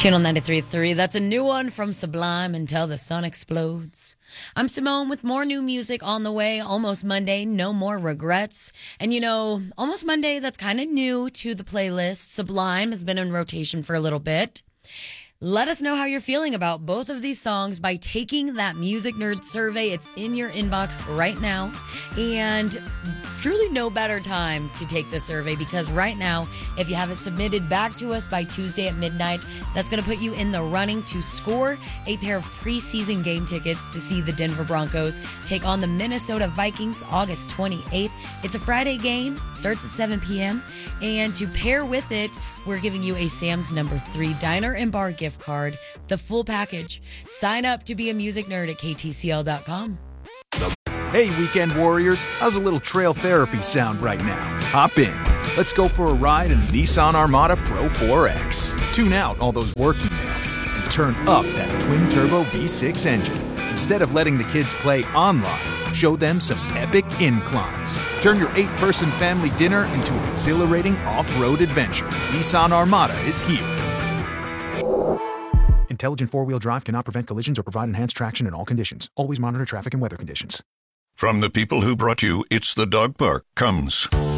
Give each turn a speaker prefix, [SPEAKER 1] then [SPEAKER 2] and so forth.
[SPEAKER 1] Channel 93.3, that's a new one from Sublime, Until the Sun Explodes. I'm Simone with more new music on the way. Almost Monday, no more regrets. And Almost Monday, that's kind of new to the playlist. Sublime has been in rotation for a little bit. Let us know how you're feeling about both of these songs by taking that Music Nerd survey. It's in your inbox right now. And truly no better time to take the survey, because right now, if you have it submitted back to us by Tuesday at midnight, that's going to put you in the running to score a pair of preseason game tickets to see the Denver Broncos take on the Minnesota Vikings August 28th. It's a Friday game, starts at 7 p.m. And to pair with it, we're giving you a Sam's No. 3 Diner and Bar gift card, the full package. Sign up to be a music nerd at ktcl.com.
[SPEAKER 2] Hey, weekend warriors, how's a little trail therapy sound right now? Hop in. Let's go for a ride in the Nissan Armada Pro 4X. Tune out all those work emails and turn up that twin-turbo V6 engine. Instead of letting the kids play online, show them some epic inclines. Turn your 8-person family dinner into an exhilarating off-road adventure. Nissan Armada is here. Intelligent four-wheel drive cannot prevent collisions or provide enhanced traction in all conditions. Always monitor traffic and weather conditions.
[SPEAKER 3] From the people who brought you It's the Dog Park comes